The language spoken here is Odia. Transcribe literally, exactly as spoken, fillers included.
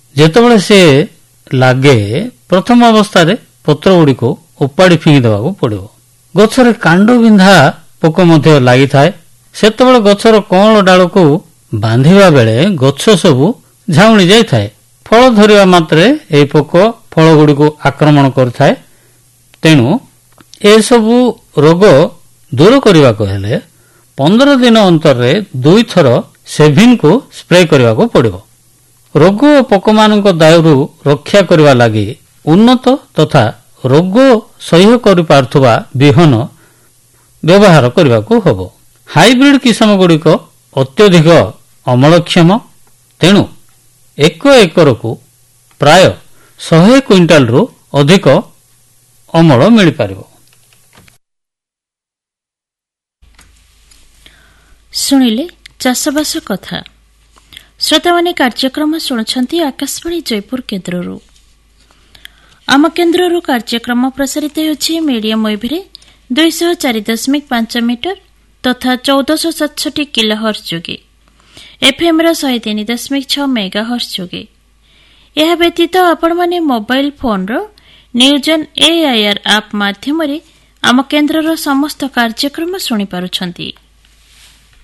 ଯେତେବେଳେ ସେ ଲାଗେ ପ୍ରଥମ ଅବସ୍ଥାରେ ପତ୍ରଗୁଡ଼ିକୁ ଉପାଡ଼ି ଫିଙ୍ଗି ଦେବାକୁ ପଡ଼ିବ। ଗଛରେ କାଣ୍ଡ ବିନ୍ଧା ପୋକ ମଧ୍ୟ ଲାଗିଥାଏ। ସେତେବେଳେ ଗଛର କଅଁଳ ଡାଳକୁ ବାନ୍ଧିବା ବେଳେ ଗଛ ସବୁ ଝାଉଁଳି ଯାଇଥାଏ। ଫଳ ଧରିବା ମାତ୍ରେ ଏହି ପୋକ ଫଳଗୁଡ଼ିକୁ ଆକ୍ରମଣ କରିଥାଏ। ତେଣୁ ଏସବୁ ରୋଗ ଦୂର କରିବାକୁ ହେଲେ ପନ୍ଦର ଦିନ ଅନ୍ତରରେ ଦୁଇଥର ସେଭିନ୍କୁ ସ୍ପ୍ରେ କରିବାକୁ ପଡ଼ିବ। ରୋଗ ଓ ପୋକମାନଙ୍କ ଦାଉରୁ ରକ୍ଷା କରିବା ଲାଗି ଉନ୍ନତ ତଥା ରୋଗ ସହ୍ୟ କରିପାରୁଥିବା ବିହନ ବ୍ୟବହାର କରିବାକୁ ହେବ। ହାଇବ୍ରିଡ୍ କିସମଗୁଡ଼ିକ ଅତ୍ୟଧିକ ଅମଳକ୍ଷମ, ତେଣୁ ଏକ ଏକରକୁ ପ୍ରାୟ ଶହେ କ୍ୱିଣ୍ଟାଲରୁ ଅଧିକ ଅମଳ ମିଳିପାରିବ। ଶୁଣିଲେ ଚାଷବାସ କଥା। ଶ୍ରୋତାମାନେ କାର୍ଯ୍ୟକ୍ରମ ଶୁଣୁଛନ୍ତି ଆକାଶବାଣୀ ଜୟପୁର କେନ୍ଦ୍ରରୁ। ଆମ କେନ୍ଦ୍ରରୁ କାର୍ଯ୍ୟକ୍ରମ ପ୍ରସାରିତ ହେଉଛି ମିଡିୟମ ୱେଭରେ ଦୁଇଶହ ଚାରି ଦଶମିକ ପାଞ୍ଚ ମିଟର ତଥା ଚଉଦଶହ ସତଷଠି କିଲୋ ହର୍ସ ଯୋଗେ, ଏଫ୍ଏମ୍ର ଶହେ ତିନି ଦଶମିକ ଛଅ ମେଗା ହର୍ସ ଯୋଗେ। ଏହା ବ୍ୟତୀତ ଆପଣମାନେ ମୋବାଇଲ ଫୋନ୍ର ନ୍ୟୁଜ୍ ଅନ୍ ଏଆଇଆର୍ ଆପ୍ ମାଧ୍ୟମରେ ଆମ କେନ୍ଦ୍ରର ସମସ୍ତ କାର୍ଯ୍ୟକ୍ରମ ଶୁଣିପାରୁଛନ୍ତି।